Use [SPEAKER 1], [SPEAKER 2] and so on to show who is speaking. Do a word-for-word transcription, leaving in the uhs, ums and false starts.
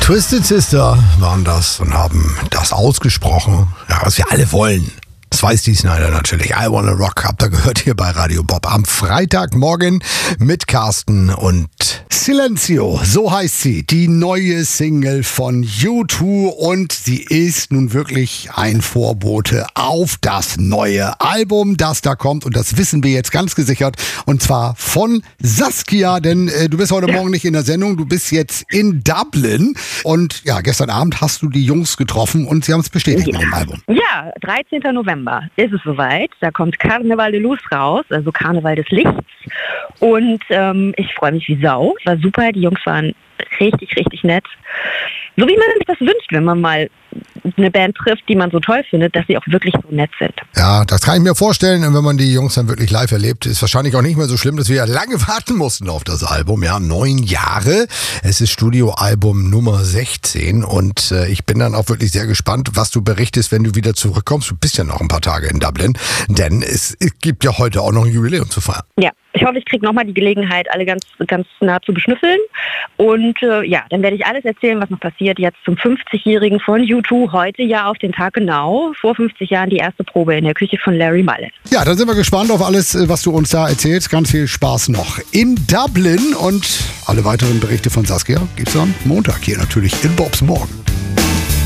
[SPEAKER 1] Twisted Sister waren das und haben das ausgesprochen, ja, was wir alle wollen. Das weiß die Snyder natürlich. I Wanna Rock, habt ihr gehört hier bei Radio Bob. Am Freitagmorgen mit Carsten und Silencio, so heißt sie. Die neue Single von U zwei und sie ist nun wirklich ein Vorbote auf das neue Album, das da kommt. Und das wissen wir jetzt ganz gesichert. Und zwar von Saskia, denn äh, du bist heute Morgen nicht in der Sendung, du bist jetzt in Dublin. Und ja, gestern Abend hast du die Jungs getroffen und sie haben es bestätigt
[SPEAKER 2] ja.
[SPEAKER 1] mit dem Album.
[SPEAKER 2] Ja, dreizehnten November ist es soweit. Da kommt Carnaval de Luz raus, also Karneval des Lichts. Und ähm, ich freue mich wie Sau. War super, die Jungs waren richtig, richtig nett. So wie man sich das wünscht, wenn man mal eine Band trifft, die man so toll findet, dass sie auch wirklich so nett sind.
[SPEAKER 1] Ja, das kann ich mir vorstellen. Und wenn man die Jungs dann wirklich live erlebt, ist wahrscheinlich auch nicht mehr so schlimm, dass wir ja lange warten mussten auf das Album. Ja, neun Jahre. Es ist Studioalbum Nummer sechzehn und äh, ich bin dann auch wirklich sehr gespannt, was du berichtest, wenn du wieder zurückkommst. Du bist ja noch ein paar Tage in Dublin, denn es, es gibt ja heute auch noch ein Jubiläum zu feiern.
[SPEAKER 2] Ja, ich hoffe, ich kriege nochmal die Gelegenheit, alle ganz, ganz nah zu beschnüffeln. Und äh, ja, dann werde ich alles erzählen, was noch passiert jetzt zum fünfzigjährigen von U zwei. Heute ja auf den Tag genau, vor fünfzig Jahren die erste Probe in der Küche von Larry Mullen.
[SPEAKER 1] Ja, dann sind wir gespannt auf alles, was du uns da erzählst. Ganz viel Spaß noch in Dublin und alle weiteren Berichte von Saskia gibt's am Montag hier natürlich in Bobs Morgen.